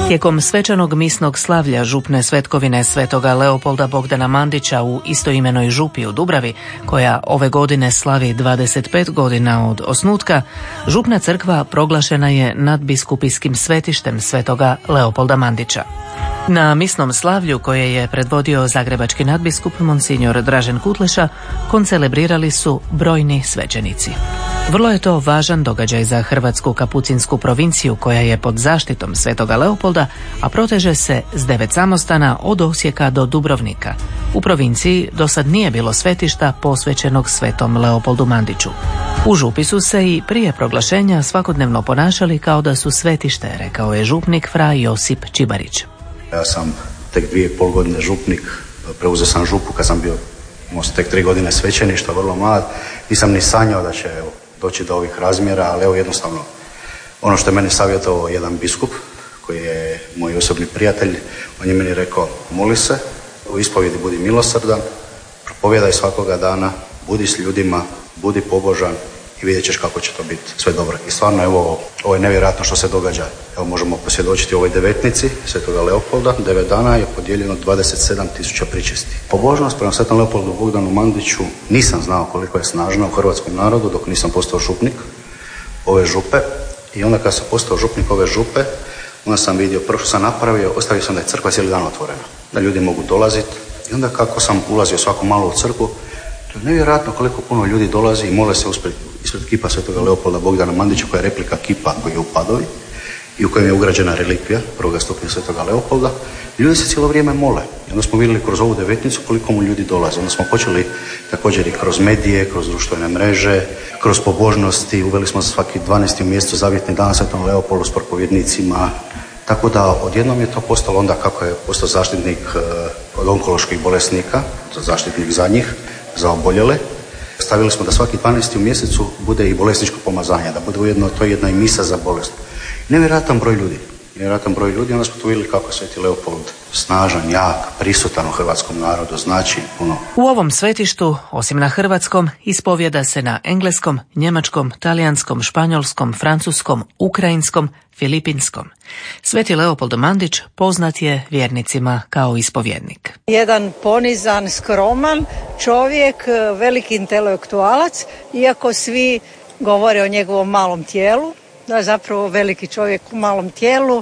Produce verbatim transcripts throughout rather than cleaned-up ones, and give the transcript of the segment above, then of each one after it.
Tijekom svečanog misnog slavlja župne svetkovine svetoga Leopolda Bogdana Mandića u istoimenoj župi u Dubravi, koja ove godine slavi dvadeset pet godina od osnutka, župna crkva proglašena je nadbiskupijskim svetištem svetoga Leopolda Mandića. Na misnom slavlju, koje je predvodio zagrebački nadbiskup monsignor Dražen Kutleša, koncelebrirali su brojni svećenici. Vrlo je to važan događaj za Hrvatsku kapucinsku provinciju, koja je pod zaštitom svetoga Leopolda, a proteže se s devet samostana od Osijeka do Dubrovnika. U provinciji do sad nije bilo svetišta posvećenog svetom Leopoldu Mandiću. U župi su se i prije proglašenja svakodnevno ponašali kao da su svetište, rekao je župnik fra Josip Čibarić. Ja sam tek dvije i pol godine župnik, preuzeo sam župu kad sam bio, imao sam tek tri godine svećeništva, vrlo mlad. Nisam ni sanjao da će evo, doći do ovih razmjera, ali evo jednostavno ono što je meni savjetovao jedan biskup, koji je moj osobni prijatelj, on je meni rekao: moli se, u ispovjedi budi milosrdan, propovijedaj svakoga dana, budi s ljudima, budi pobožan i vidjet ćeš kako će to biti sve dobro. I stvarno evo, ovo je nevjerojatno što se događa. Evo možemo posvjedočiti u ovoj devetnici svetoga Leopolda. Devet dana je podijeljeno dvadeset sedam tisuća pričesti. Pobožnost prema svetom Leopoldu Bogdanu Mandiću nisam znao koliko je snažna u hrvatskom narodu dok nisam postao župnik ove župe. I onda kad sam postao župnik ove župe, onda sam vidio, prvo što sam napravio, ostavio sam da je crkva cijeli dan otvorena, da ljudi mogu dolaziti. I onda kako sam ulazio svako malo u crkvu, to je nevjerojatno koliko puno ljudi dolazi i mole se uspred, ispred kipa svetoga Leopolda Bogdana Mandića, koja je replika kipa koji je u Padovi i u kojem je ugrađena relikvija prvoga stupnja svetoga Leopolda. Ljudi se cijelo vrijeme mole. I onda smo vidjeli kroz ovu devetnicu koliko mu ljudi dolaze. Onda smo počeli također i kroz medije, kroz društvene mreže, kroz pobožnosti. Uveli smo za svaki dvanaesti mjesecu zavjetni dan svetom Leopoldu s propovjednicima. Tako da odjednom je to postalo onda kako je postao zaštitnik od onkoloških bolesnika, zaštitnik za njih, za oboljele. Stavili smo da svaki dvanaesti u mjesecu bude i bolesničko pomazanje, da bude ujedno to jedna i misa za bolest. Nevjerojatan broj ljudi. Nevjerojatan broj ljudi, onda smo tu vidjeli kako sveti Leopold snažan, jak, prisutan u hrvatskom narodu, znači puno. U ovom svetištu, osim na hrvatskom, ispovjeda se na engleskom, njemačkom, talijanskom, španjolskom, francuskom, ukrajinskom, filipinskom. Sveti Leopold Mandić poznat je vjernicima kao ispovjednik. Jedan ponizan, skroman čovjek, veliki intelektualac, iako svi govore o njegovom malom tijelu, da je zapravo veliki čovjek u malom tijelu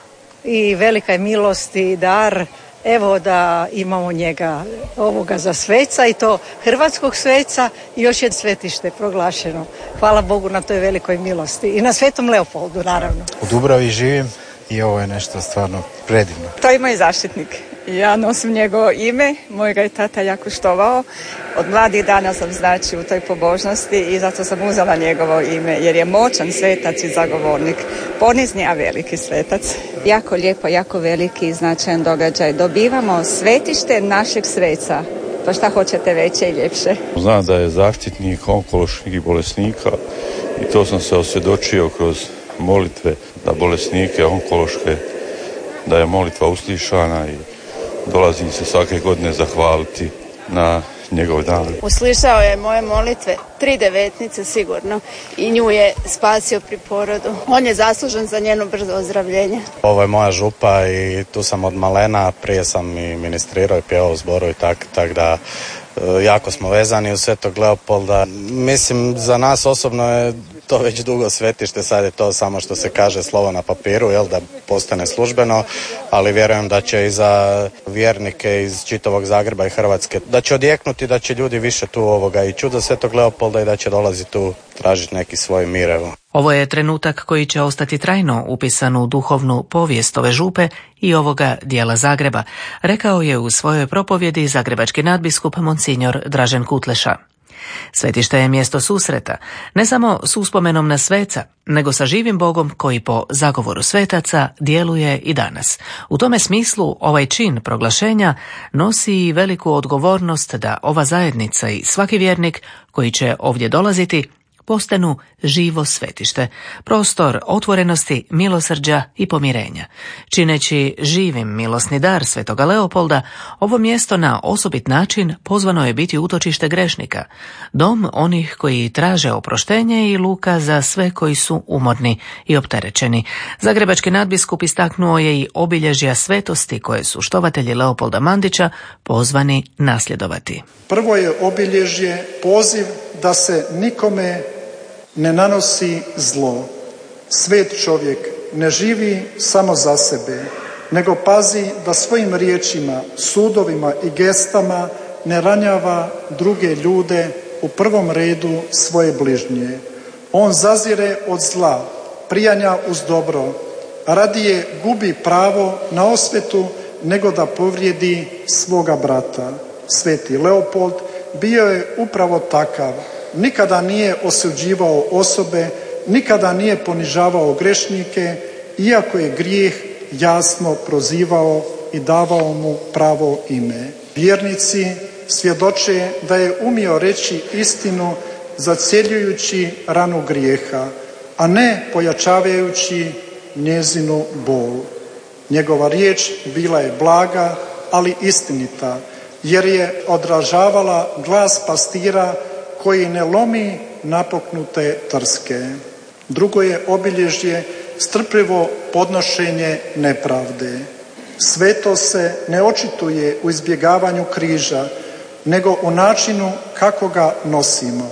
i velika je milost i dar, evo da imamo njega ovoga za sveca i to hrvatskog sveca i još je svetište proglašeno. Hvala Bogu na toj velikoj milosti i na svetom Leopoldu naravno. U Dubravi živim i ovo je nešto stvarno predivno. To je moj zaštitnik. Ja nosim njegovo ime, moj ga je tata jako štovao. Od mladih dana sam znači u toj pobožnosti i zato sam uzela njegovo ime, jer je moćan svetac i zagovornik. Ponizni, a veliki svetac. Jako lijepo, jako veliki i značajan događaj. Dobivamo svetište našeg sveca. Pa šta hoćete veće i ljepše? Znam da je zaštitnik onkoloških bolesnika i to sam se osvjedočio kroz molitve da bolesnike onkološke, da je molitva uslišana i dolazim se svake godine zahvaliti na njegov dan. Uslišao je moje molitve tri devetnice sigurno i nju je spasio pri porodu. On je zaslužen za njeno brzo ozdravljenje. Ovo je moja župa i tu sam od malena, prije sam i ministrirao i pjevao u zboru i tak, tak da jako smo vezani u svetog Leopolda. Mislim, za nas osobno je to već dugo svetište, sad je to samo što se kaže slovo na papiru, jel, da postane službeno, ali vjerujem da će i za vjernike iz čitavog Zagreba i Hrvatske, da će odjeknuti, da će ljudi više tu ovoga i čuda svetog Leopolda i da će dolaziti tu tražiti neki svoj mir. Evo. Ovo je trenutak koji će ostati trajno upisan u duhovnu povijest ove župe i ovoga dijela Zagreba, rekao je u svojoj propovjedi zagrebački nadbiskup monsignor Dražen Kutleša. Svetište je mjesto susreta, ne samo s uspomenom na sveca, nego sa živim Bogom koji po zagovoru svetaca djeluje i danas. U tome smislu ovaj čin proglašenja nosi i veliku odgovornost da ova zajednica i svaki vjernik koji će ovdje dolaziti postanu živo svetište, prostor otvorenosti, milosrđa i pomirenja. Čineći živim milosni dar svetoga Leopolda, ovo mjesto na osobit način pozvano je biti utočište grešnika, dom onih koji traže oproštenje i luka za sve koji su umorni i opterećeni. Zagrebački nadbiskup istaknuo je i obilježja svetosti koje su štovatelji Leopolda Mandića pozvani nasljedovati. Prvo je obilježje poziv da se nikome ne nanosi zlo. Svet čovjek ne živi samo za sebe, nego pazi da svojim riječima, sudovima i gestama ne ranjava druge ljude, u prvom redu svoje bližnje. On zazire od zla, prijanja uz dobro, radije gubi pravo na osvetu nego da povrijedi svoga brata. Sveti Leopold bio je upravo takav. Nikada nije osuđivao osobe, nikada nije ponižavao grešnike, iako je grijeh jasno prozivao i davao mu pravo ime. Vjernici svjedoče da je umio reći istinu zacjeljujući ranu grijeha, a ne pojačavajući njezinu bol. Njegova riječ bila je blaga, ali istinita, jer je odražavala glas pastira koji ne lomi napoknute trske. Drugo je obilježje strpljivo podnošenje nepravde. Sveto se ne očituje u izbjegavanju križa, nego u načinu kako ga nosimo.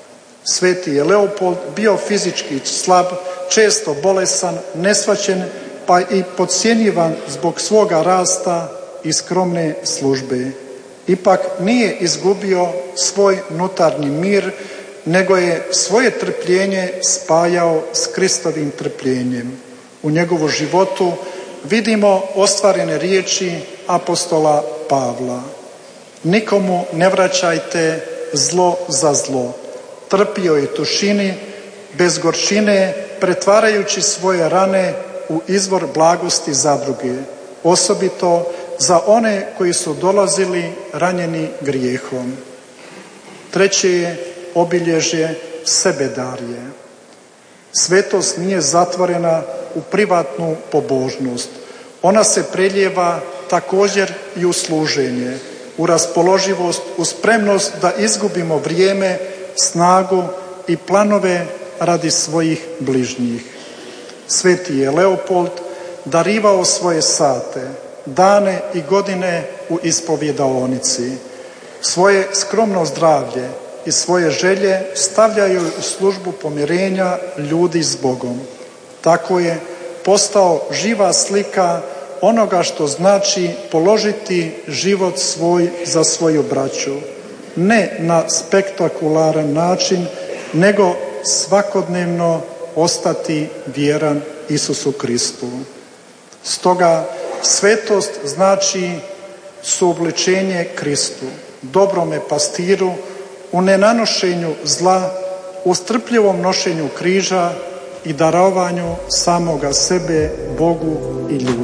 Sveti je Leopold bio fizički slab, često bolesan, neshvaćen, pa i podcjenjivan zbog svoga rasta i skromne službe. Ipak nije izgubio svoj unutarnji mir, nego je svoje trpljenje spajao s Kristovim trpljenjem. U njegovu životu vidimo ostvarene riječi apostola Pavla. Nikomu ne vraćajte zlo za zlo. Trpio je tušini, bez gorčine, pretvarajući svoje rane u izvor blagosti za druge, osobito za one koji su dolazili ranjeni grijehom. Treće je obilježje sebedarje. Svetost nije zatvorena u privatnu pobožnost. Ona se preljeva također i u služenje, u raspoloživost, u spremnost da izgubimo vrijeme, snagu i planove radi svojih bližnjih. Sveti je Leopold darivao svoje sate, dane i godine u ispovjedaonici. Svoje skromno zdravlje i svoje želje stavljaju u službu pomirenja ljudi s Bogom. Tako je postao živa slika onoga što znači položiti život svoj za svoju braću. Ne na spektakularan način, nego svakodnevno ostati vjeran Isusu Kristu. Stoga svetost znači suobličenje Kristu, dobrome pastiru, u nenanošenju zla, u strpljivom nošenju križa i darovanju samoga sebe Bogu i ljudima.